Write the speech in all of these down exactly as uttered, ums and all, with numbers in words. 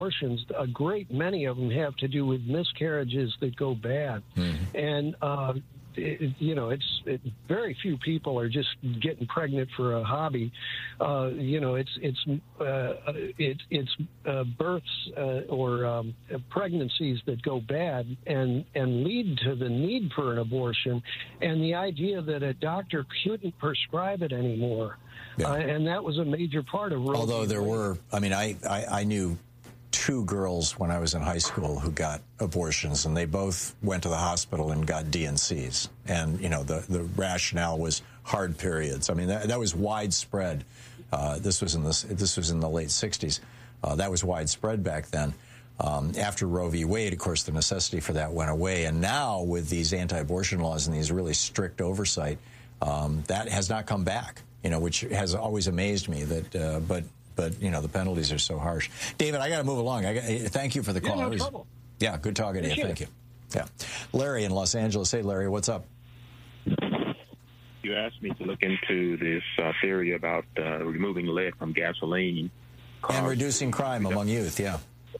abortions, a great many of them have to do with miscarriages that go bad. Mm-hmm. And, uh, it, you know, it's it, very few people are just getting pregnant for a hobby. Uh, you know, it's it's uh, it, it's uh, births uh, or um, pregnancies that go bad and and lead to the need for an abortion, and the idea that a doctor couldn't prescribe it anymore. Yeah. Uh, and that was a major part of Roe. Although there were, I mean, I, I, I knew two girls when I was in high school who got abortions, and they both went to the hospital and got D N Cs. And, you know, the, the rationale was hard periods. I mean, that, that was widespread. Uh, this was in the, this was in the late sixties. Uh, that was widespread back then. Um, after Roe v. Wade, of course, the necessity for that went away. And now with these anti-abortion laws and these really strict oversight, um, that has not come back. You know, which has always amazed me. That, uh, but, but you know, the penalties are so harsh. David, I got to move along. I got, thank you for the call. Yeah, no trouble. Yeah, good talking to you. Thank you. Yeah, Larry in Los Angeles. Hey, Larry, what's up? You asked me to look into this uh, theory about uh, removing lead from gasoline and reducing crime among youth. Yeah.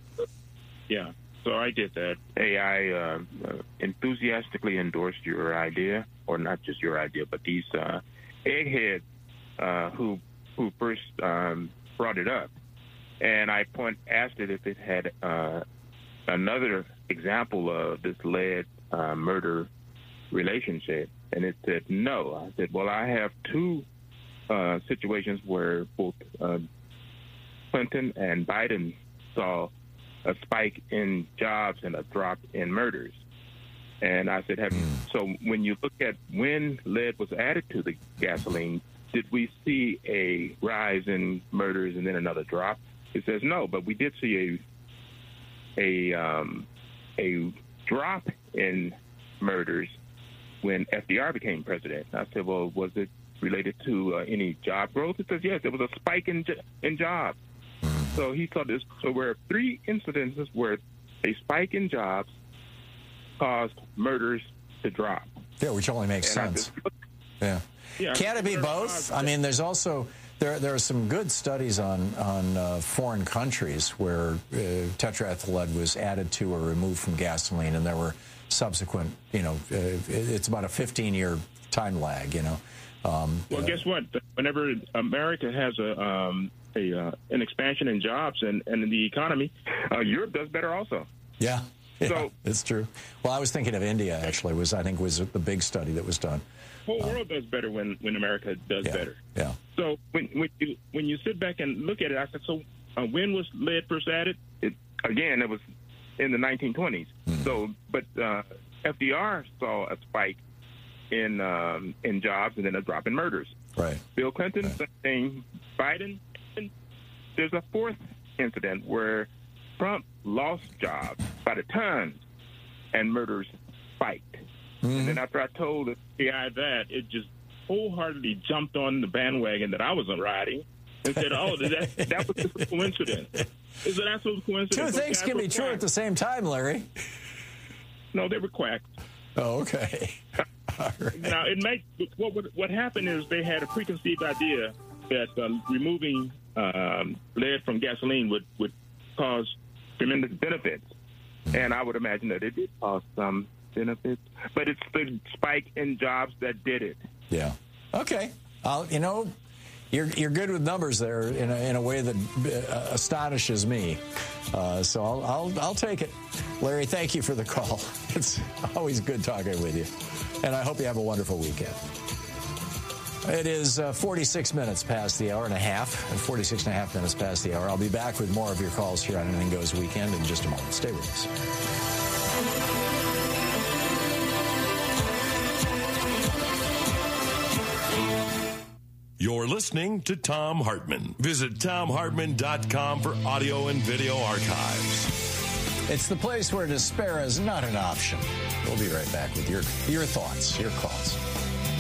Yeah. So I did that. Hey, I uh, enthusiastically endorsed your idea, or not just your idea, but these uh, eggheads. Uh, who who first um, brought it up, and I point asked it if it had uh, another example of this lead uh, murder relationship, and it said no. I said, well, I have two uh, situations where both uh, Clinton and Biden saw a spike in jobs and a drop in murders. And I said, have you, so when you look at when lead was added to the gasoline, did we see a rise in murders and then another drop? It says no, but we did see a a um, a drop in murders when F D R became president. I said, well, was it related to uh, any job growth? It says yes, there was a spike in in jobs. So he saw this. So there are three incidences where a spike in jobs caused murders to drop. Yeah, which only makes and sense. Just, yeah. Yeah, Can it be both? I mean, there's also there there are some good studies on on uh, foreign countries where uh, tetraethyl was added to or removed from gasoline, and there were subsequent. You know, uh, it's about a fifteen year time lag. You know. Um, well, uh, guess what? Whenever America has a um, a uh, an expansion in jobs and and in the economy, uh, Europe does better also. Yeah. Yeah, so it's true. Well, I was thinking of India, actually, was I think was the big study that was done. The whole world does better when, when America does yeah, better. Yeah. So when when you when you sit back and look at it, I said, so uh, when was lead first added? It, again, it was in the nineteen twenties. Mm-hmm. So, but uh, F D R saw a spike in um, in jobs and then a drop in murders. Right. Bill Clinton, right. same. Biden. There's a fourth incident where Trump lost jobs by the tons and murders spiked. Mm-hmm. And then after I told the F B I that, it just wholeheartedly jumped on the bandwagon that I wasn't riding and said, oh, that, that was just a coincidence. It's an absolute coincidence. Two things can be true at the same time, Larry. No, they were quacks. Oh, okay. All right. Now, it may, what, what happened is they had a preconceived idea that um, removing um, lead from gasoline would, would cause tremendous benefits. And I would imagine that it did cause some benefits, but it's the spike in jobs that did it. Yeah. Okay. I'll, you know, you're you're good with numbers there in a, in a way that uh, astonishes me. Uh, so I'll, I'll I'll take it. Larry, thank you for the call. It's always good talking with you, and I hope you have a wonderful weekend. It is uh, forty-six minutes past the hour and a half, and forty-six and a half minutes past the hour. I'll be back with more of your calls here on Anything Goes Weekend in just a moment. Stay with us. You're listening to Thom Hartmann. Visit Thom Hartmann dot com for audio and video archives. It's the place where despair is not an option. We'll be right back with your, your thoughts, your calls.